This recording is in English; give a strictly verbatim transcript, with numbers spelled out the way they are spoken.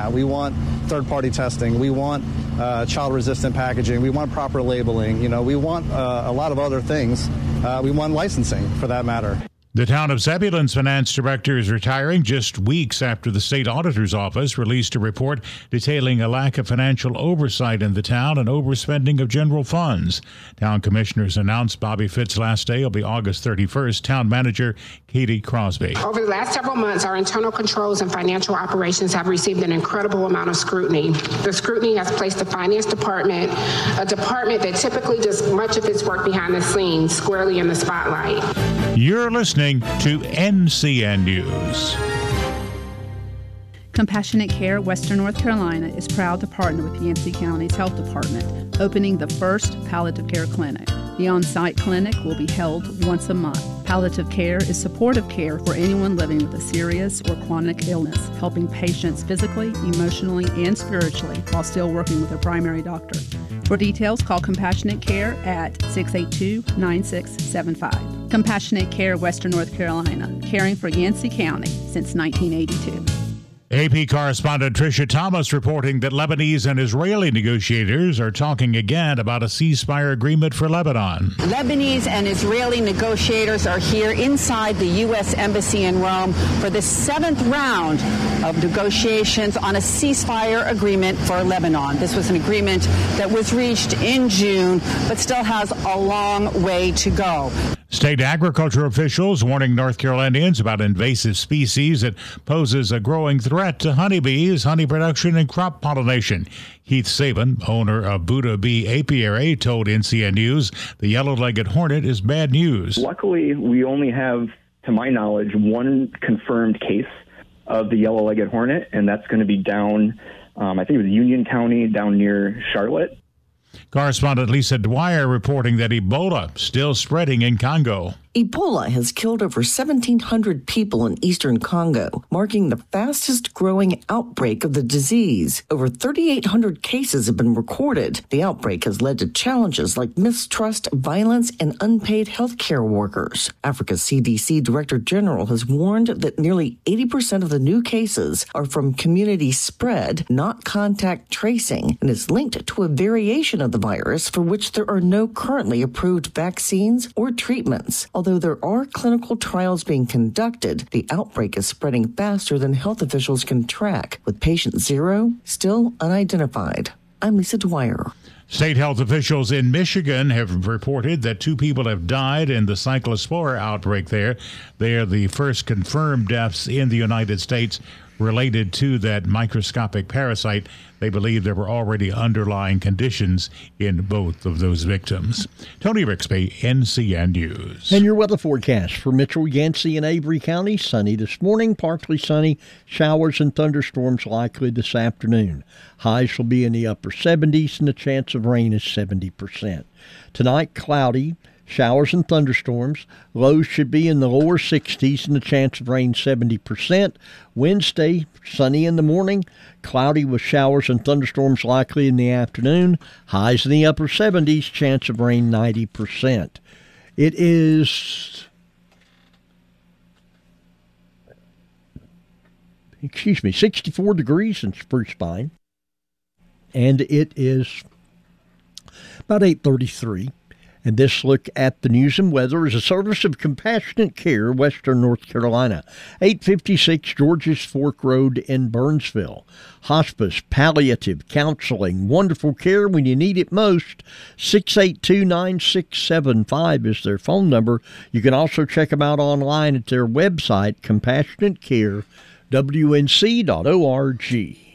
that. We want third-party testing. We want uh, child-resistant packaging. We want proper labeling. You know, we want uh, a lot of other things. Uh, we want licensing, for that matter. The town of Zebulon's finance director is retiring just weeks after the state auditor's office released a report detailing a lack of financial oversight in the town and overspending of general funds. Town commissioners announced Bobby Fitt's last day will be August thirty-first. Town manager Katie Crosby. Over the last several months, our internal controls and financial operations have received an incredible amount of scrutiny. The scrutiny has placed the finance department, a department that typically does much of its work behind the scenes, squarely in the spotlight. You're listening to N C N News. Compassionate Care Western North Carolina is proud to partner with Yancey County's Health Department, opening the first palliative care clinic. The on-site clinic will be held once a month. Palliative care is supportive care for anyone living with a serious or chronic illness, helping patients physically, emotionally, and spiritually while still working with a primary doctor. For details, call Compassionate Care at six eight two, nine six seven five. Compassionate Care Western North Carolina, caring for Yancey County since nineteen eighty-two. A P correspondent Tricia Thomas reporting that Lebanese and Israeli negotiators are talking again about a ceasefire agreement for Lebanon. Lebanese and Israeli negotiators are here inside the U S Embassy in Rome for the seventh round of negotiations on a ceasefire agreement for Lebanon. This was an agreement that was reached in June, but still has a long way to go. State agriculture officials warning North Carolinians about invasive species that poses a growing threat to honeybees, honey production, and crop pollination. Keith Saban, owner of Buddha Bee Apiary, told N C N News the yellow-legged hornet is bad news. Luckily, we only have, to my knowledge, one confirmed case of the yellow-legged hornet, and that's going to be down, um, I think it was Union County, down near Charlotte. Correspondent Lisa Dwyer reporting that Ebola still spreading in Congo. Ebola has killed over seventeen hundred people in eastern Congo, marking the fastest growing outbreak of the disease. Over thirty-eight hundred cases have been recorded. The outbreak has led to challenges like mistrust, violence, and unpaid health care workers. Africa's C D C Director General has warned that nearly eighty percent of the new cases are from community spread, not contact tracing, and is linked to a variation of the virus for which there are no currently approved vaccines or treatments. Although there are clinical trials being conducted, the outbreak is spreading faster than health officials can track, with patient zero still unidentified. I'm Lisa Dwyer. State health officials in Michigan have reported that two people have died in the cyclospora outbreak there. They are the first confirmed deaths in the United States related to that microscopic parasite. They believe there were already underlying conditions in both of those victims. Tony Rixby, N C N News. And your weather forecast for Mitchell, Yancey, and Avery County. Sunny this morning, partly sunny. Showers and thunderstorms likely this afternoon. Highs will be in the upper seventies, and the chance of rain is seventy percent. Tonight, cloudy. Showers and thunderstorms. Lows should be in the lower sixties and the chance of rain seventy percent. Wednesday, sunny in the morning. Cloudy with showers and thunderstorms likely in the afternoon. Highs in the upper seventies. Chance of rain ninety percent. It is, excuse me, sixty-four degrees in Spruce Pine. And it is about eight thirty-three. And this look at the news and weather is a service of Compassionate Care, Western North Carolina, eight fifty-six Georges Fork Road in Burnsville. Hospice, palliative, counseling, wonderful care when you need it most. six eight two, nine six seven five is their phone number. You can also check them out online at their website, compassionate care w n c dot org.